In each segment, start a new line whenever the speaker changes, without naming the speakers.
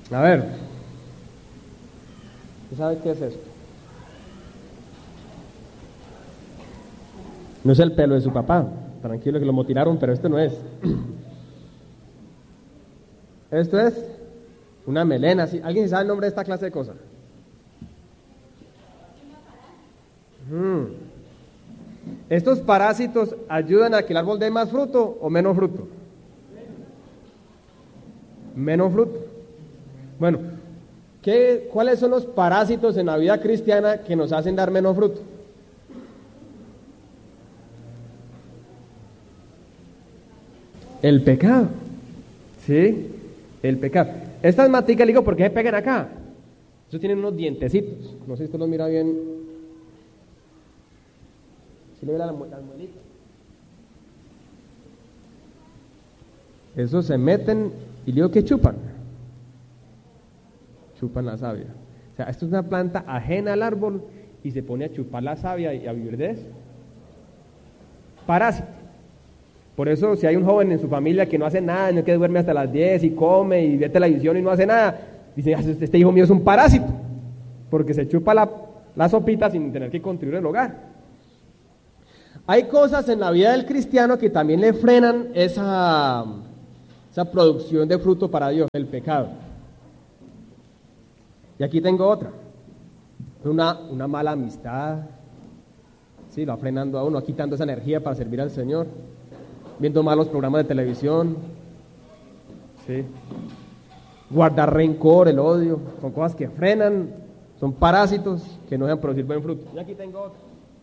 A ver, ¿usted sabe qué es esto? No es el pelo de su papá, tranquilo que lo motilaron, pero esto no es. Esto es una melena, ¿sí? ¿Alguien sabe el nombre de esta clase de cosas? ¿Estos parásitos ayudan a que el árbol dé más fruto o menos fruto? Menos fruto. Bueno, ¿cuáles son los parásitos en la vida cristiana que nos hacen dar menos fruto? El pecado. ¿Sí? El pecado. Estas maticas, digo, ¿por qué se pegan acá? Estos tienen unos dientecitos. No sé si usted los mira bien. ¿Sí le ve las muelitas? Esos se meten y digo que chupan. Chupan la savia. O sea, esto es una planta ajena al árbol y se pone a chupar la savia y a vivir de eso. Parásito. Por eso, si hay un joven en su familia que no hace nada, no que duerme hasta las 10 y come y ve televisión y no hace nada, dice, este hijo mío es un parásito, porque se chupa la sopita sin tener que contribuir al hogar. Hay cosas en la vida del cristiano que también le frenan esa producción de fruto para Dios, el pecado. Y aquí tengo otra, una mala amistad, sí, lo va frenando a uno, quitando esa energía para servir al Señor. Viendo malos programas de televisión, ¿sí? Guardar rencor, el odio, son cosas que frenan, son parásitos que no dejan producir buen fruto. Y aquí tengo otra.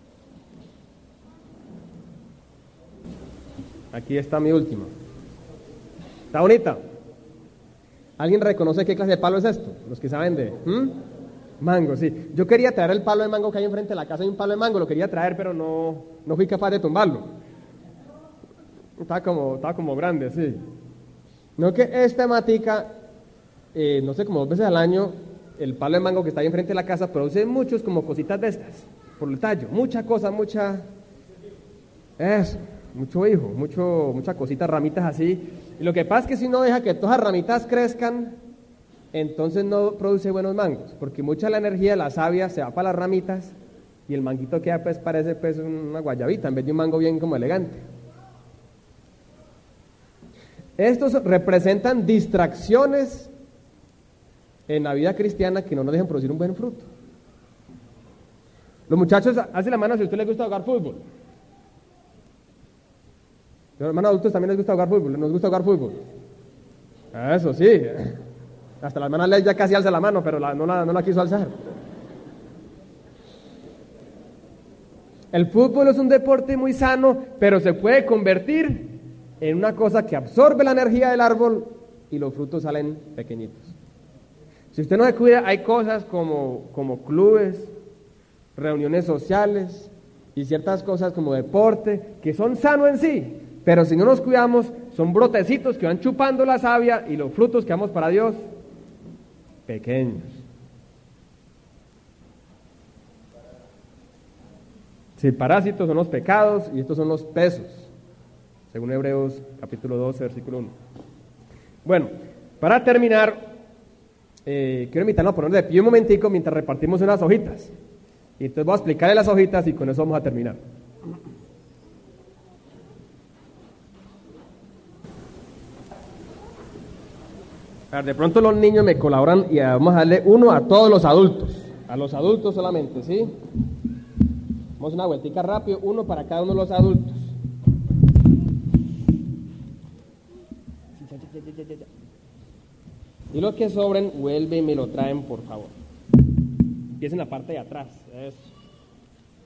Aquí está mi última. ¿Está bonita? ¿Alguien reconoce qué clase de palo es esto? Los que saben de... Mango, sí. Yo quería traer el palo de mango que hay enfrente de la casa, hay un palo de mango, lo quería traer, pero no fui capaz de tumbarlo. Está como grande, sí. No que esta matica, no sé, como 2 veces al año, el palo de mango que está ahí enfrente de la casa produce muchos como cositas de estas, por el tallo, mucha cosa, eso, mucho hijo, muchas cositas, ramitas así. Y lo que pasa es que si uno deja que todas las ramitas crezcan, entonces no produce buenos mangos, porque mucha de la energía de la savia se va para las ramitas y el manguito queda pues parece pues una guayabita en vez de un mango bien como elegante. Estos representan distracciones en la vida cristiana que no nos dejan producir un buen fruto. Los muchachos, hace la mano si a usted les gusta jugar fútbol. Los hermanos adultos también les gusta jugar fútbol. ¿Nos gusta jugar fútbol? Eso sí. Hasta la hermana Ley ya casi alza la mano, pero no la quiso alzar. El fútbol es un deporte muy sano, pero se puede convertir en una cosa que absorbe la energía del árbol y los frutos salen pequeñitos. Si usted no se cuida, hay cosas como clubes, reuniones sociales y ciertas cosas como deporte que son sanos en sí, pero si no nos cuidamos, son brotecitos que van chupando la savia y los frutos que damos para Dios, pequeños. Si parásitos son los pecados y estos son los pesos, según Hebreos capítulo 12, versículo 1. Bueno, para terminar, quiero invitarnos a poner de pie un momentico mientras repartimos unas hojitas. Y entonces voy a explicarle las hojitas y con eso vamos a terminar. A ver, de pronto los niños me colaboran y vamos a darle uno a todos los adultos. A los adultos solamente, ¿sí? Vamos a una vueltica rápido, uno para cada uno de los adultos. Y los que sobren, vuelven y me lo traen, por favor. Empiecen la parte de atrás. Eso.